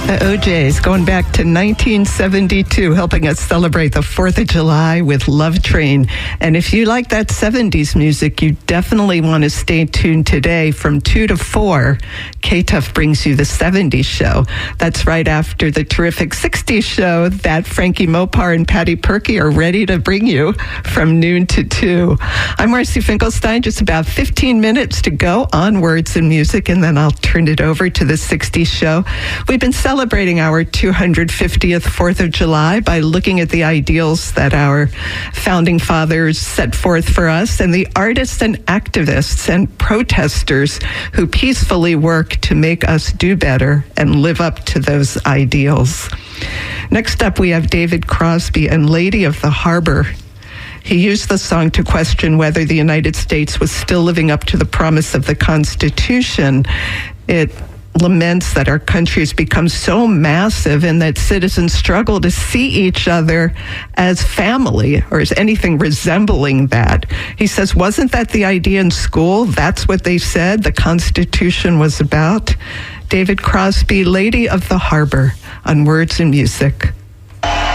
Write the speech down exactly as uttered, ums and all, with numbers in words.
The O Js going back to nineteen seventy-two, helping us celebrate the fourth of July with Love Train. And if you like that seventies music, you definitely want to stay tuned today from two to four. K-Tuff brings you the seventies show. That's right after the terrific sixties show that Frankie Mopar and Patty Perky are ready to bring you from noon to two. I'm Marcy Finkelstein, just about fifteen minutes to go on Words and Music, and then I'll turn it over to the sixties show. We've been celebrating our two hundred fiftieth fourth of July by looking at the ideals that our founding fathers set forth for us and the artists and activists and protesters who peacefully work to make us do better and live up to those ideals. Next up, we have David Crosby and Lady of the Harbor. He used the song to question whether the United States was still living up to the promise of the Constitution. It laments that our country has become so massive and that citizens struggle to see each other as family or as anything resembling that. He says, wasn't that the idea in school? That's what they said the Constitution was about. David Crosby, Lady of the Harbor, on Words and Music.